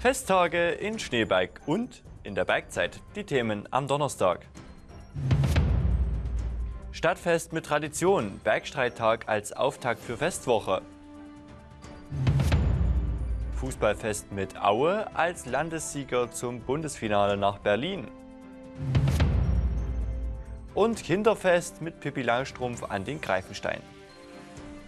Festtage in Schneeberg und in der Bergzeit. Die Themen am Donnerstag. Stadtfest mit Tradition, Bergstreittag als Auftakt für Festwoche. Fußballfest mit Aue als Landessieger zum Bundesfinale nach Berlin. Und Kinderfest mit Pippi Langstrumpf an den Greifenstein.